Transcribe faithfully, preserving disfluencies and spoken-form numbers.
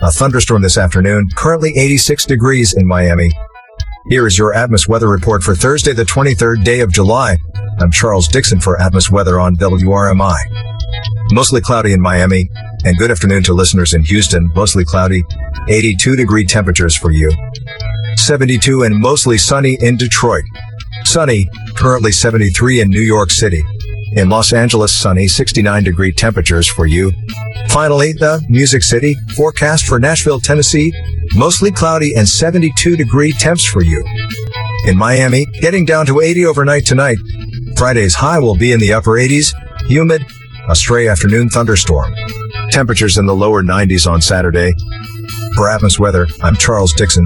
A thunderstorm this afternoon, currently eighty-six degrees in Miami. Here is your Atmos weather report for Thursday, the twenty-third day of July. I'm Charles Dixon for Atmos Weather on W R M I. Mostly cloudy in Miami, and good afternoon to listeners in Houston. Mostly cloudy, eighty-two degree temperatures for you. seventy-two and mostly sunny in Detroit. Sunny, currently seventy-three in New York City. In Los Angeles, sunny, sixty-nine degree temperatures for you. Finally, the Music City, forecast for Nashville, Tennessee, mostly cloudy and seventy-two degree temps for you. In Miami, getting down to eighty overnight tonight. Friday's high will be in the upper eighties, humid, a stray afternoon thunderstorm. Temperatures in the lower nineties on Saturday. For Atmos Weather, I'm Charles Dixon.